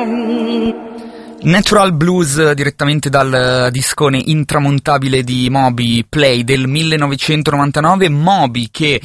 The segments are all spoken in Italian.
Natural Blues direttamente dal discone intramontabile di Moby, Play del 1999. Moby che,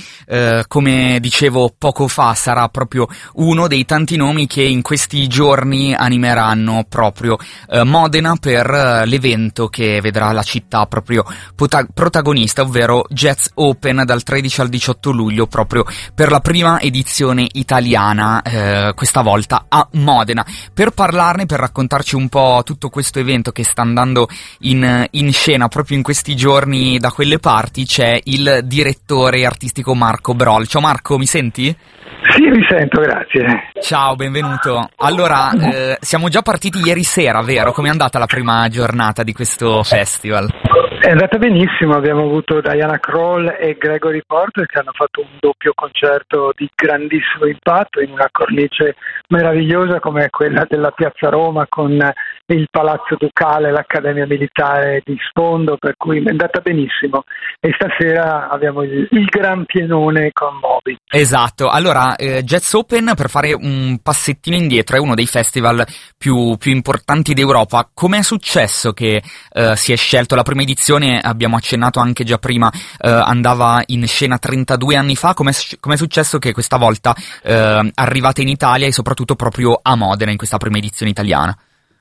come dicevo poco fa, sarà proprio uno dei tanti nomi che in questi giorni animeranno proprio Modena per l'evento che vedrà la città proprio protagonista, ovvero Jazz Open dal 13 al 18 luglio, proprio per la prima edizione italiana, questa volta a Modena. Per parlarne, per raccontarci un po' tutto questo evento che sta andando in scena proprio in questi giorni da quelle parti, c'è il direttore artistico Marco Broll. Ciao Marco, mi senti? Sì, vi sento, grazie. Ciao, benvenuto. Allora, siamo già partiti ieri sera, vero? Com'è andata la prima giornata di questo festival? È andata benissimo, abbiamo avuto Diana Krall e Gregory Porter che hanno fatto un doppio concerto di grandissimo impatto in una cornice meravigliosa come quella della Piazza Roma, con il Palazzo Ducale, l'Accademia Militare di sfondo, per cui è andata benissimo. E stasera abbiamo il gran pienone con Moby. Esatto, allora Jazz Open, per fare un passettino indietro, è uno dei festival più importanti d'Europa. Com'è successo che si è scelto la prima edizione? Abbiamo accennato anche già prima, andava in scena 32 anni fa. Com'è successo che questa volta arrivate in Italia e soprattutto proprio a Modena in questa prima edizione italiana?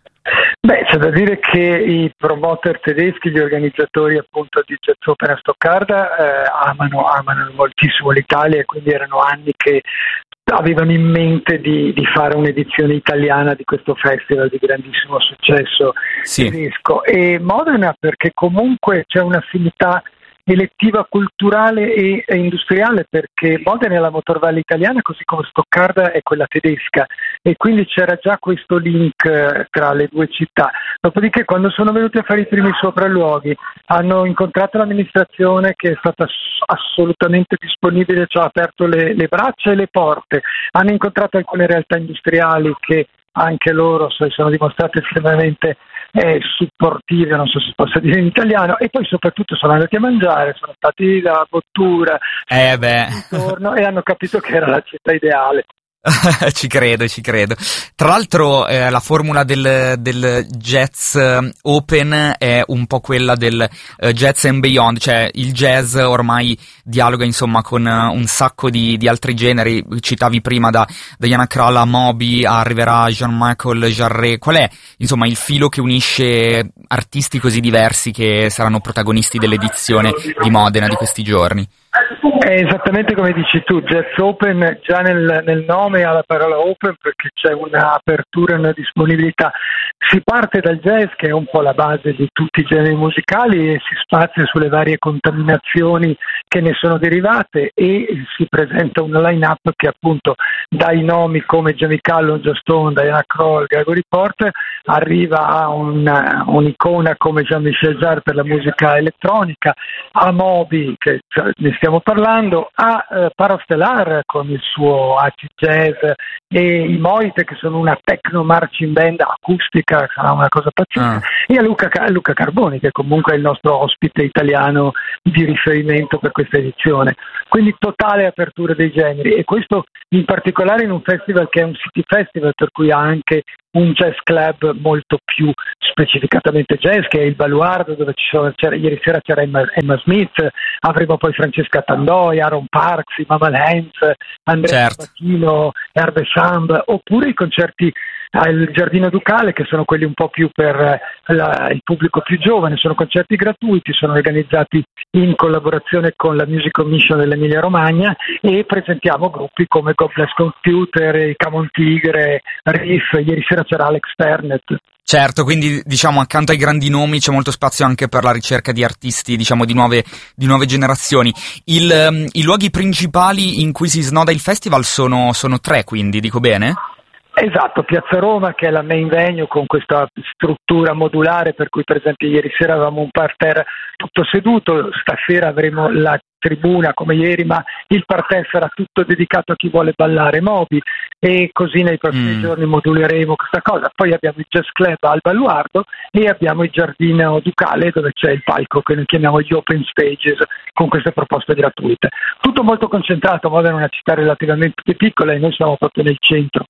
Beh, c'è da dire che i promoter tedeschi, gli organizzatori appunto di Jazz Open a Stoccarda amano moltissimo l'Italia, e quindi erano anni che avevano in mente di fare un'edizione italiana di questo festival di grandissimo successo tedesco. E Modena perché comunque c'è un'affinità elettiva culturale e industriale, perché Modena è la motorvalle italiana così come Stoccarda è quella tedesca, e quindi c'era già questo link tra le due città. Dopodiché, quando sono venuti a fare i primi sopralluoghi, hanno incontrato l'amministrazione che è stata assolutamente disponibile, ci ha aperto le braccia e le porte. Hanno incontrato alcune realtà industriali che anche loro si sono dimostrate estremamente supportive, non so se si possa dire in italiano, e poi soprattutto sono andati a mangiare, sono stati da Bottura intorno, e hanno capito che era la città ideale. Ci credo. Tra l'altro la formula del Jazz Open è un po' quella del Jazz and Beyond, cioè il jazz ormai dialoga insomma con un sacco di altri generi. Citavi prima da Diana Krall a Moby, arriverà Jean-Michel Jarre. Qual è insomma il filo che unisce artisti così diversi che saranno protagonisti dell'edizione di Modena di questi giorni? È esattamente come dici tu, Jazz Open già nel nome ha la parola open, perché c'è un'apertura e una disponibilità. Si parte dal jazz, che è un po' la base di tutti i generi musicali, e si spazia sulle varie contaminazioni che ne sono derivate, e si presenta una line-up che appunto dai nomi come Jamie Cullum, Joe Stone, Diana Krall, Gregory Porter, arriva a un'icona come Jean-Michel Jarre per la musica elettronica, a Moby, che ne stiamo parlando, a Parastellar con il suo acid jazz, e i Moite che sono una techno marching band acustica, sarà una cosa pazzesca, e a Luca Carboni, che comunque è il nostro ospite italiano di riferimento per questa edizione. Quindi totale apertura dei generi, e questo in particolare in un festival che è un city festival, per cui ha anche un jazz club molto più specificatamente jazz, che è il Baluardo, dove ieri sera c'era Emma Smith, avremo poi Francesca Tandoi, Aaron Parks, Mama Lenz, Andrea Bacchino, Herbe Samb, oppure i concerti al Giardino Ducale, che sono quelli un po' più per il pubblico più giovane. Sono concerti gratuiti, sono organizzati in collaborazione con la Music Commission dell'Emilia Romagna, e presentiamo gruppi come God Bless Computer, i Camon Tigre, Riff. Ieri sera c'era Alex Fernet. Certo, quindi diciamo accanto ai grandi nomi c'è molto spazio anche per la ricerca di artisti, diciamo di nuove generazioni. I luoghi principali in cui si snoda il festival sono tre, quindi dico bene? Esatto, Piazza Roma, che è la main venue con questa struttura modulare, per cui per esempio ieri sera avevamo un parterre tutto seduto, stasera avremo la tribuna come ieri, ma il parterre sarà tutto dedicato a chi vuole ballare Moby, e così nei prossimi giorni moduleremo questa cosa. Poi abbiamo il Jazz Club al Baluardo, e abbiamo il Giardino Ducale, dove c'è il palco che noi chiamiamo gli Open Stages, con queste proposte gratuite. Tutto molto concentrato. Modena è una città relativamente piccola e noi siamo proprio nel centro.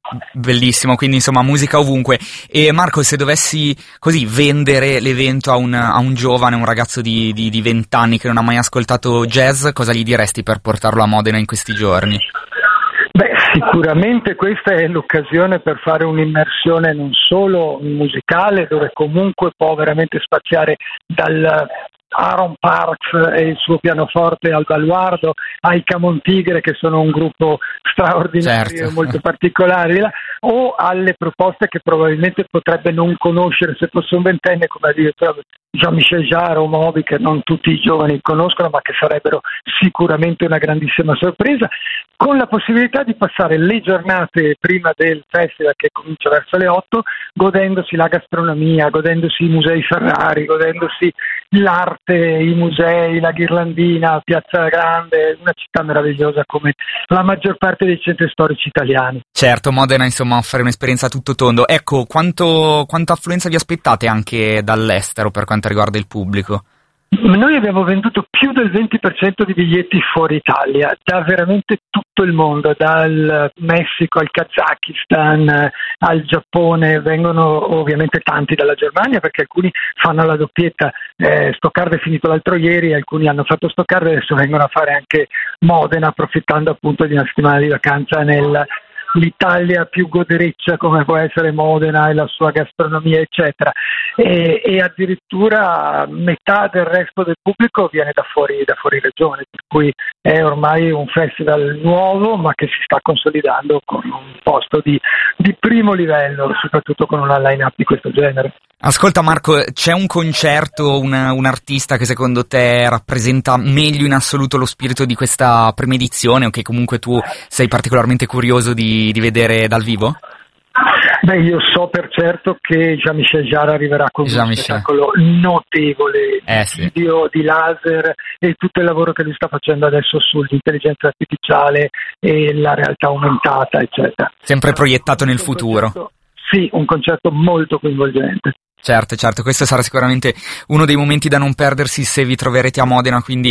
Bellissimo, quindi insomma musica ovunque. E Marco, se dovessi così vendere l'evento a un giovane, un ragazzo di 20 anni che non ha mai ascoltato jazz, cosa gli diresti per portarlo a Modena in questi giorni? Beh, sicuramente questa è l'occasione per fare un'immersione non solo musicale, dove comunque può veramente spaziare dal Aaron Parks e il suo pianoforte al baluardo, ai Camon Tigre, che sono un gruppo straordinario, certo, e molto particolare, o alle proposte che probabilmente potrebbe non conoscere se fosse un ventenne, come addirittura Jean-Michel Jarre o Moby, che non tutti i giovani conoscono, ma che sarebbero sicuramente una grandissima sorpresa, con la possibilità di passare le giornate prima del festival, che comincia verso le 8, godendosi la gastronomia, godendosi i musei Ferrari, godendosi l'arte, i musei, la Ghirlandina, Piazza Grande, una città meravigliosa come la maggior parte dei centri storici italiani. Certo, Modena insomma offre un'esperienza a tutto tondo. Ecco, quanta affluenza vi aspettate anche dall'estero per quanto riguarda il pubblico? Noi abbiamo venduto più del 20% di biglietti fuori Italia, da veramente tutto il mondo, dal Messico al Kazakistan al Giappone, vengono ovviamente tanti dalla Germania perché alcuni fanno la doppietta, Stoccarda è finito l'altro ieri, alcuni hanno fatto Stoccarda e adesso vengono a fare anche Modena, approfittando appunto di una settimana di vacanza l'Italia più godereccia come può essere Modena e la sua gastronomia eccetera, e addirittura metà del resto del pubblico viene da fuori regione, per cui è ormai un festival nuovo ma che si sta consolidando con un posto di primo livello, soprattutto con una line-up di questo genere. Ascolta Marco, c'è un concerto, un artista che secondo te rappresenta meglio in assoluto lo spirito di questa prima edizione o che comunque tu sei particolarmente curioso di vedere dal vivo? Beh, io so per certo che Jean-Michel Jarre arriverà con uno spettacolo notevole, sì. video di laser e tutto il lavoro che lui sta facendo adesso sull'intelligenza artificiale e la realtà aumentata, eccetera. Sempre proiettato nel futuro. Sì, un concerto molto coinvolgente. Certo, questo sarà sicuramente uno dei momenti da non perdersi se vi troverete a Modena, quindi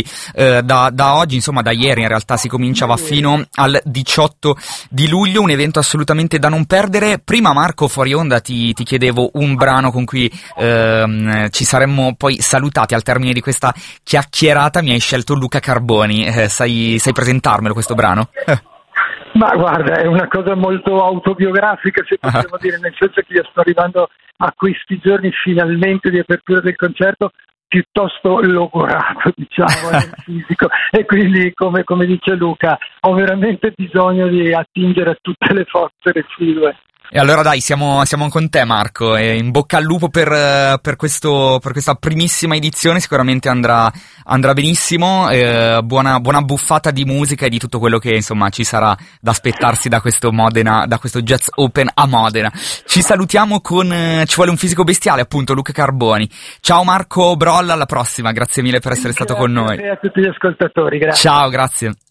da oggi, insomma da ieri in realtà si cominciava fino al 18 di luglio, un evento assolutamente da non perdere. Prima Marco fuori onda ti chiedevo un brano con cui ci saremmo poi salutati al termine di questa chiacchierata, mi hai scelto Luca Carboni, sai presentarmelo questo brano? Ma guarda, è una cosa molto autobiografica, se possiamo dire, nel senso che io sto arrivando a questi giorni finalmente di apertura del concerto piuttosto logorato, diciamo, nel fisico, e quindi come dice Luca ho veramente bisogno di attingere a tutte le forze residue. E allora dai, siamo con te Marco, e in bocca al lupo per questa primissima edizione, sicuramente andrà benissimo, buona buffata di musica e di tutto quello che insomma ci sarà da aspettarsi da questo Modena, da questo Jazz Open a Modena. Ci salutiamo ci vuole un fisico bestiale appunto, Luca Carboni. Ciao Marco Brolla, alla prossima, grazie mille per essere stato con noi. Grazie a tutti gli ascoltatori, grazie. Ciao, grazie.